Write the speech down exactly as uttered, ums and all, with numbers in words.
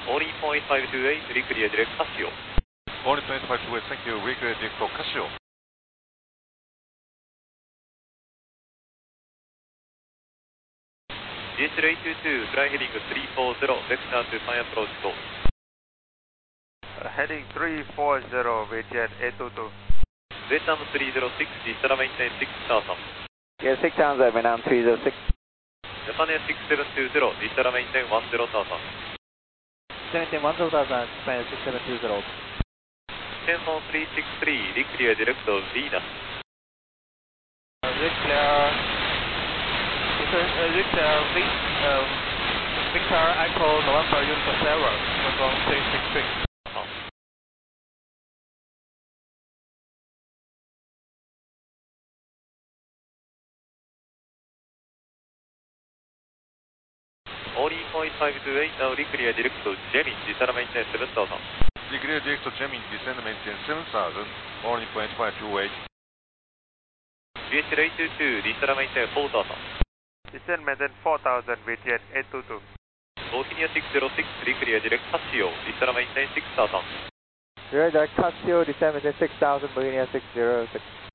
Only point five two eight, reclear direct Casio. Only point five two eight, thank you, reclear direct Casio. D H L eight two two, fly heading three four zero, vector to fine approach go. Uh, heading three four zero, Vietjet eight two two. Vietnam three zero six, Vistara maintain six thousand. Yeah, six thousand, Vietnam three zero six. Japan Air six seven two zero, Vistara maintain one zero thousand. Maintain one zero thousand, Japan six seven two zero. ten four three six three, reclear direct Venus. Uh, reclear, uh, reclear V, uh, Victor Echo November Uniform seven, from three six six. Only point five two eight, now reclear direct Gemini, Vistara maintain seven thousand. Reclear direct Gemini, descend maintain seven thousand, only point five two eight. D H L eight two two, Vistara maintain four thousand. Descend maintain four thousand, Vietjet eight two two. Bohemia six zero six, reclear direct Casio, Vistara maintain six thousand. Direct Casio, descend maintain six thousand, Bohemia six zero six.